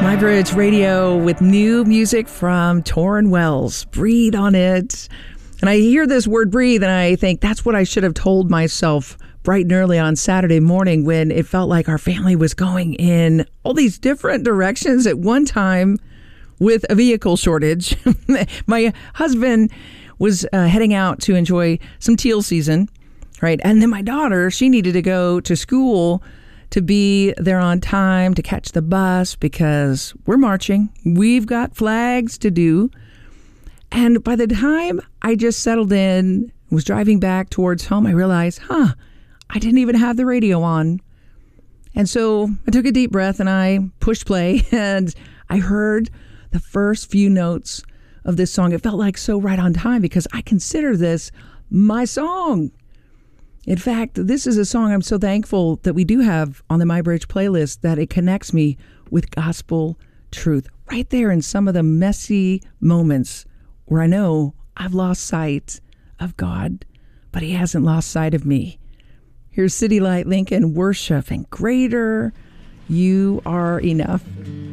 MyBridge Radio with new music from Tauren Wells. Breathe on it. And I hear this word breathe and I think that's what I should have told myself bright and early on Saturday morning when it felt like our family was going in all these different directions at one time with a vehicle shortage. My husband was heading out to enjoy some teal season, right? And then my daughter, she needed to go to school to be there on time to catch the bus because we're marching. We've got flags to do. And by the time I just settled in, was driving back towards home, I realized, I didn't even have the radio on. And so I took a deep breath and I pushed play and I heard the first few notes of this song. It felt like so right on time because I consider this my song. In fact, this is a song I'm so thankful that we do have on the MyBridge playlist, that it connects me with gospel truth right there in some of the messy moments where I know I've lost sight of God, but he hasn't lost sight of me. Here's City Light Lincoln Worship and Greater You Are Enough.